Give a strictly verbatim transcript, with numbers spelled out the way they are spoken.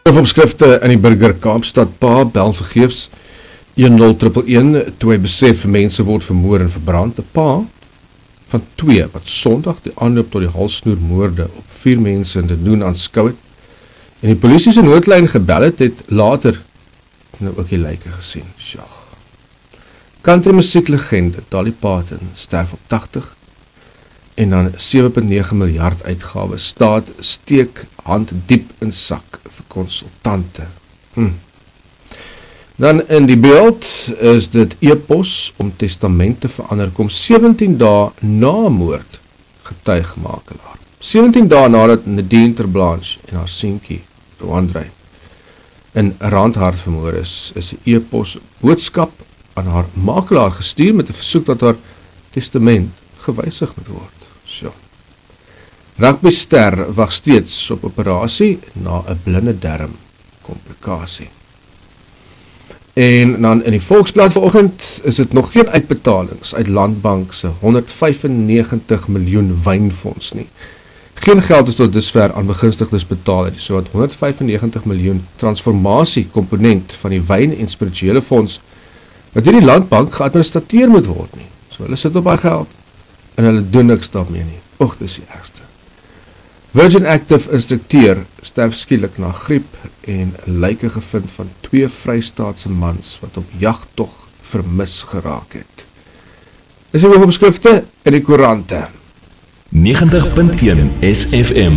Opskrifte in die Burger Kaapstad, pa bel vergeefs een nul een een een toe hy besef mense word vermoor en verbrand. 'n Pa van twee wat Sondag die aanloop tot die halssnoermoorde op vier mense in die Noon aanskou het en die polisie se noodlyn gebel het, het later nou ook die lyke gesien. Sjag. Country musieklegende Dolly Parton sterf op tagtig en dan sewe komma nege miljard uitgawe. Staat steek hand diep in sak vir konsultante. Hm. Dan in die beeld is dit e-pos om testament te verander, kom sewentien dae na moord, getuigmakelaar. sewentien dae nadat Nadine Terblanche en haar seentjie, Rwandrey, in Randhart vermoor is, is die e-pos boodskap aan haar makelaar gestuur met 'n versoek dat haar testament gewysig moet word. So. Rugbyster wag steeds op operasie na 'n blinde darm komplikasie. En dan in die Volksblad vanoggend is dit nog geen uitbetalings uit Landbank se honderdvyfennegentig miljoen wynfonds nie. Geen geld is tot dusver aan begunstigdes betaal uit die sowat honderdvyfennegentig miljoen transformasie komponent van die wyn en spirituele fonds wat hierdie Landbank geadministreer moet word nie. So hulle sit op baie geld en hulle doen niks daarmee nie. Och, dis die ergste. Virgin Active instrukteur sterf skielik na griep en lyke gevind van twee Vrystaatse mans wat op jagtog vermis geraak het. Dis die hoofopskrifte in die koerante. negentig punt een S F M